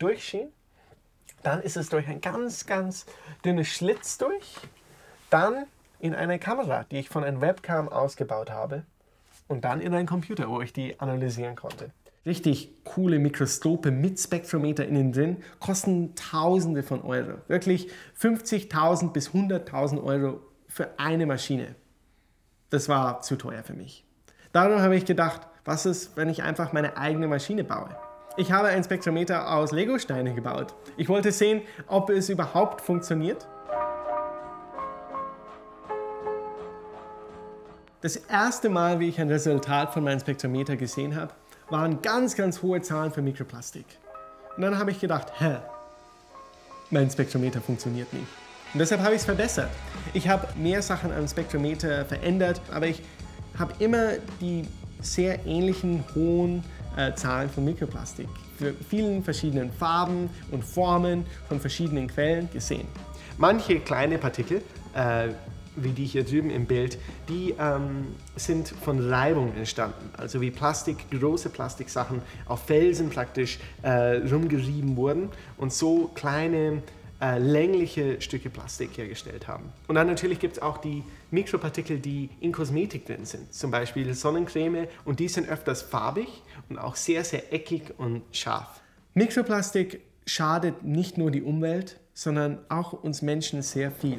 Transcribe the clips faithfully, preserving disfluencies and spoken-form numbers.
durchschien. Dann ist es durch ein ganz, ganz dünnes Schlitz durch. Dann in eine Kamera, die ich von einem Webcam ausgebaut habe. Und dann in einen Computer, wo ich die analysieren konnte. Richtig coole Mikroskope mit Spektrometer innen drin, kosten Tausende von Euro. Wirklich fünfzigtausend bis hunderttausend Euro für eine Maschine. Das war zu teuer für mich. Darum habe ich gedacht, was ist, wenn ich einfach meine eigene Maschine baue? Ich habe ein Spektrometer aus Legosteinen gebaut. Ich wollte sehen, ob es überhaupt funktioniert. Das erste Mal, wie ich ein Resultat von meinem Spektrometer gesehen habe, waren ganz, ganz hohe Zahlen für Mikroplastik. Und dann habe ich gedacht, hä, mein Spektrometer funktioniert nicht. Und deshalb habe ich es verbessert. Ich habe mehr Sachen am Spektrometer verändert, aber ich habe immer die sehr ähnlichen hohen äh, Zahlen von Mikroplastik für vielen verschiedenen Farben und Formen von verschiedenen Quellen gesehen. Manche kleine Partikel, äh, wie die hier drüben im Bild, die ähm, sind von Reibung entstanden. Also wie Plastik, große Plastiksachen auf Felsen praktisch äh, rumgerieben wurden und so kleine äh, längliche Stücke Plastik hergestellt haben. Und dann natürlich gibt es auch die Mikropartikel, die in Kosmetik drin sind. Zum Beispiel Sonnencreme, und die sind öfters farbig und auch sehr, sehr eckig und scharf. Mikroplastik schadet nicht nur die Umwelt, sondern auch uns Menschen sehr viel.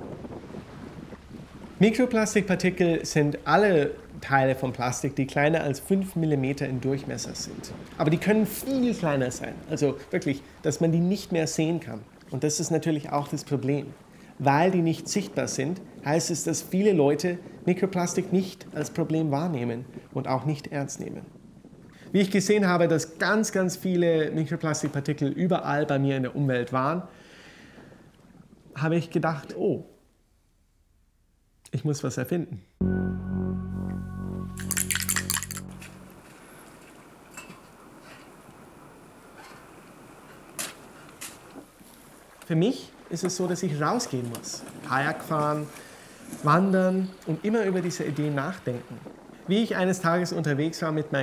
Mikroplastikpartikel sind alle Teile von Plastik, die kleiner als fünf Millimeter im Durchmesser sind. Aber die können viel kleiner sein, also wirklich, dass man die nicht mehr sehen kann. Und das ist natürlich auch das Problem. Weil die nicht sichtbar sind, heißt es, dass viele Leute Mikroplastik nicht als Problem wahrnehmen und auch nicht ernst nehmen. Wie ich gesehen habe, dass ganz, ganz viele Mikroplastikpartikel überall bei mir in der Umwelt waren, habe ich gedacht, oh, ich muss was erfinden. Für mich ist es so, dass ich rausgehen muss. Kajak fahren, wandern und immer über diese Ideen nachdenken. Wie ich eines Tages unterwegs war mit meinem